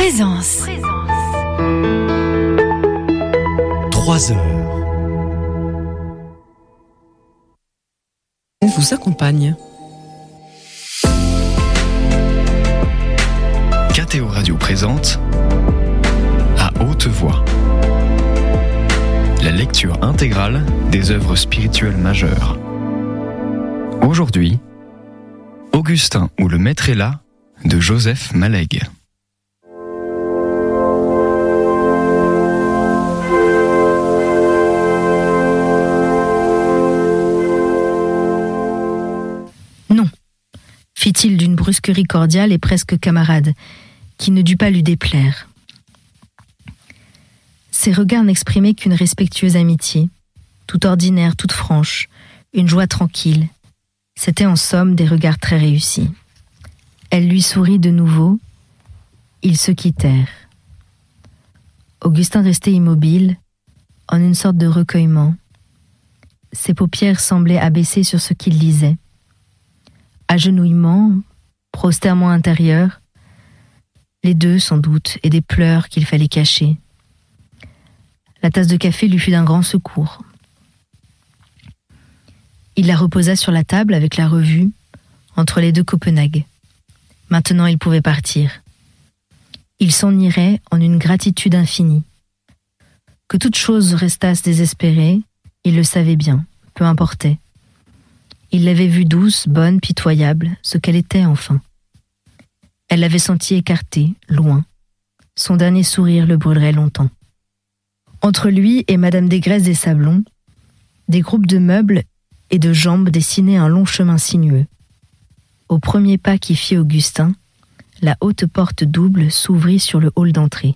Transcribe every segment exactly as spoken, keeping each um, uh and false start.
Présence. Trois heures. On vous accompagne. K T O Radio présente À haute voix la lecture intégrale des œuvres spirituelles majeures. Aujourd'hui, Augustin ou le maître est là de Joseph Mallègue. Non, fit-il d'une brusquerie cordiale et presque camarade, qui ne dut pas lui déplaire. Ses regards n'exprimaient qu'une respectueuse amitié, toute ordinaire, toute franche, une joie tranquille. C'étaient en somme des regards très réussis. Elle lui sourit de nouveau. Ils se quittèrent. Augustin restait immobile, en une sorte de recueillement. Ses paupières semblaient abaissées sur ce qu'il lisait. Agenouillement, prosternement intérieur, les deux sans doute, et des pleurs qu'il fallait cacher. La tasse de café lui fut d'un grand secours. Il la reposa sur la table avec la revue, entre les deux Copenhague. Maintenant il pouvait partir. Il s'en irait en une gratitude infinie. Que toute chose restasse désespérée, il le savait bien, peu importait. Il l'avait vue douce, bonne, pitoyable, ce qu'elle était enfin. Elle l'avait sentie écartée, loin. Son dernier sourire le brûlerait longtemps. Entre lui et Madame Desgraisses des Sablons, des groupes de meubles et de jambes dessinaient un long chemin sinueux. Au premier pas qui fit Augustin, la haute porte double s'ouvrit sur le hall d'entrée.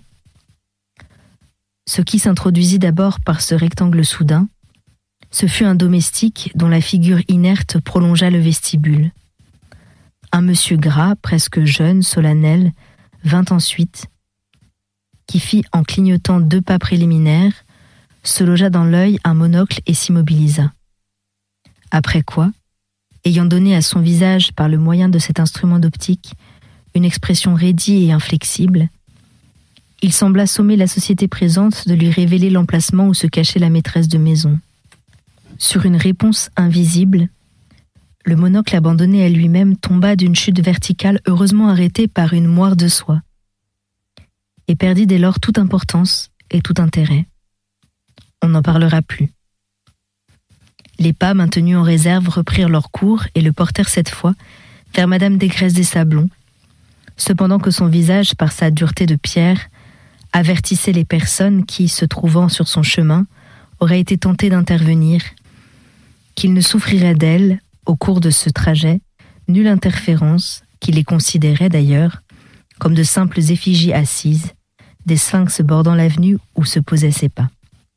Ce qui s'introduisit d'abord par ce rectangle soudain, ce fut un domestique dont la figure inerte prolongea le vestibule. Un monsieur gras, presque jeune, solennel, vint ensuite, qui fit, en clignotant deux pas préliminaires, se logea dans l'œil un monocle et s'immobilisa. Après quoi, ayant donné à son visage par le moyen de cet instrument d'optique une expression raidie et inflexible, il sembla sommer la société présente de lui révéler l'emplacement où se cachait la maîtresse de maison. Sur une réponse invisible, le monocle abandonné à lui-même tomba d'une chute verticale heureusement arrêtée par une moire de soie, et perdit dès lors toute importance et tout intérêt. On n'en parlera plus. Les pas maintenus en réserve reprirent leur cours et le portèrent cette fois vers Madame Desgraisses des Sablons, cependant que son visage, par sa dureté de pierre, avertissait les personnes qui, se trouvant sur son chemin, auraient été tentées d'intervenir, qu'il ne souffrirait d'elles, au cours de ce trajet, nulle interférence, qui les considérait d'ailleurs comme de simples effigies assises, des sphinx bordant l'avenue où se posaient ses pas.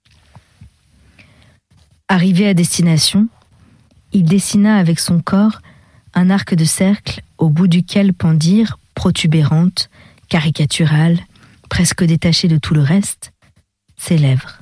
Arrivé à destination, il dessina avec son corps un arc de cercle au bout duquel pendirent, protubérantes, caricaturales, presque détachées de tout le reste, ses lèvres.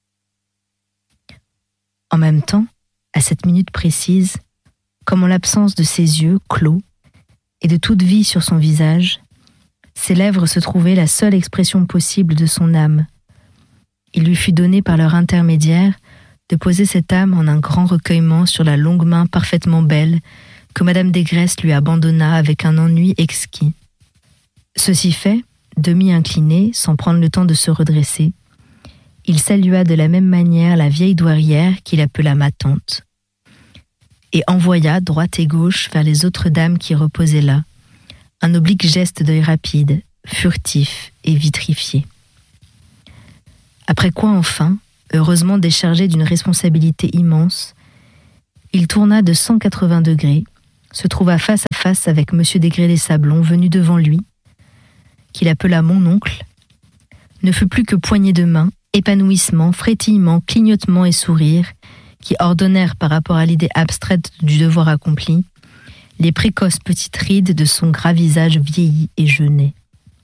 En même temps, à cette minute précise, comme en l'absence de ses yeux clos et de toute vie sur son visage, ses lèvres se trouvaient la seule expression possible de son âme. Il lui fut donné par leur intermédiaire de poser cette âme en un grand recueillement sur la longue main parfaitement belle que Madame Desgraisses lui abandonna avec un ennui exquis. Ceci fait, demi-incliné, sans prendre le temps de se redresser, il salua de la même manière la vieille douairière qu'il appela ma tante, et envoya droite et gauche vers les autres dames qui reposaient là, un oblique geste d'œil rapide, furtif et vitrifié. Après quoi enfin, heureusement déchargé d'une responsabilité immense, il tourna de cent quatre-vingts degrés, se trouva face à face avec Monsieur Desgraisses des Sablons venu devant lui, qu'il appela mon oncle, ne fut plus que poignée de main, épanouissement, frétillement, clignotement et sourire, qui ordonnèrent par rapport à l'idée abstraite du devoir accompli, les précoces petites rides de son gras visage vieilli et jeuné.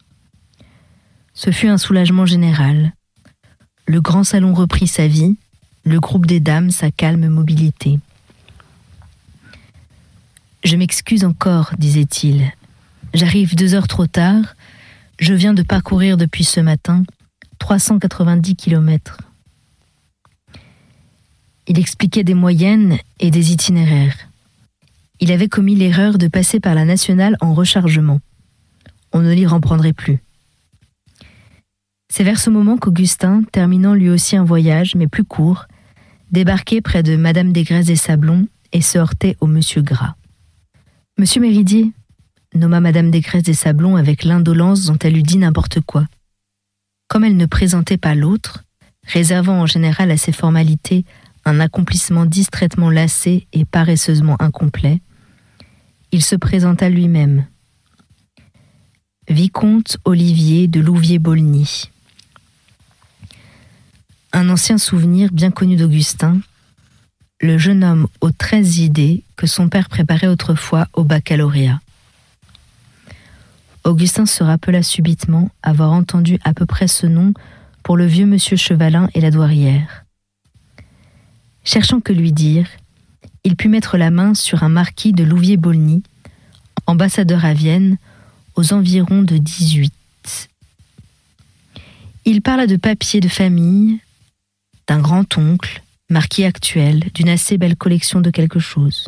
Ce fut un soulagement général. Le grand salon reprit sa vie, le groupe des dames sa calme mobilité. « Je m'excuse encore, disait-il. J'arrive deux heures trop tard. Je viens de parcourir depuis ce matin trois cent quatre-vingt-dix kilomètres. Il expliquait des moyennes et des itinéraires. Il avait commis l'erreur de passer par la nationale en rechargement. On ne l'y reprendrait plus. C'est vers ce moment qu'Augustin, terminant lui aussi un voyage, mais plus court, débarquait près de Madame Desgrès des Sablons et se heurtait au Monsieur Gras. « Monsieur Méridier » nomma Madame Desgrès des Sablons avec l'indolence dont elle eût dit n'importe quoi. Comme elle ne présentait pas l'autre, réservant en général à ses formalités un accomplissement distraitement lassé et paresseusement incomplet, il se présenta lui-même. Vicomte Olivier de Louviers-Bolny. Un ancien souvenir bien connu d'Augustin, le jeune homme aux treize idées que son père préparait autrefois au baccalauréat. Augustin se rappela subitement avoir entendu à peu près ce nom pour le vieux monsieur Chevalin et la douairière. Cherchant que lui dire, il put mettre la main sur un marquis de Louviers-Bolny, ambassadeur à Vienne, aux environs de dix-huit. Il parla de papiers de famille, d'un grand-oncle, marquis actuel, d'une assez belle collection de quelque chose.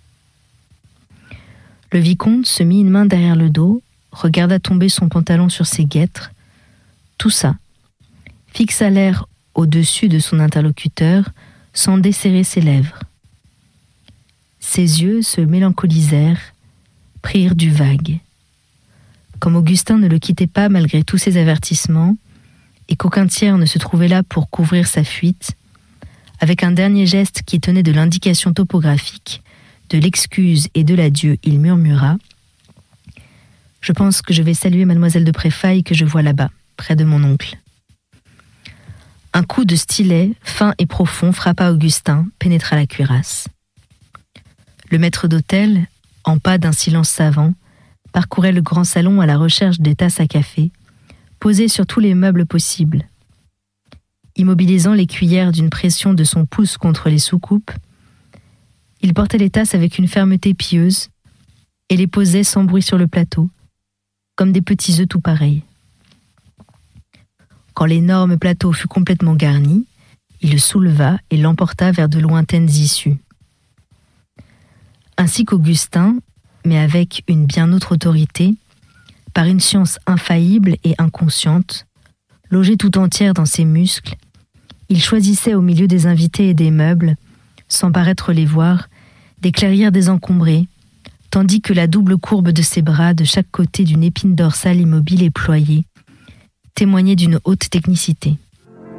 Le vicomte se mit une main derrière le dos, regarda tomber son pantalon sur ses guêtres, toussa, fixa l'air au-dessus de son interlocuteur sans desserrer ses lèvres. Ses yeux se mélancolisèrent, prirent du vague. Comme Augustin ne le quittait pas malgré tous ses avertissements, et qu'aucun tiers ne se trouvait là pour couvrir sa fuite, avec un dernier geste qui tenait de l'indication topographique, de l'excuse et de l'adieu, il murmura « Je pense que je vais saluer mademoiselle de Préfaille que je vois là-bas, près de mon oncle. » Un coup de stylet, fin et profond, frappa Augustin, pénétra la cuirasse. Le maître d'hôtel, en pas d'un silence savant, parcourait le grand salon à la recherche des tasses à café, posées sur tous les meubles possibles. Immobilisant les cuillères d'une pression de son pouce contre les soucoupes, il portait les tasses avec une fermeté pieuse et les posait sans bruit sur le plateau, comme des petits œufs tout pareils. Quand l'énorme plateau fut complètement garni, il le souleva et l'emporta vers de lointaines issues. Ainsi qu'Augustin, mais avec une bien autre autorité, par une science infaillible et inconsciente, logée tout entière dans ses muscles, il choisissait au milieu des invités et des meubles, sans paraître les voir, des clairières désencombrées, tandis que la double courbe de ses bras de chaque côté d'une épine dorsale immobile et ployée témoignait d'une haute technicité.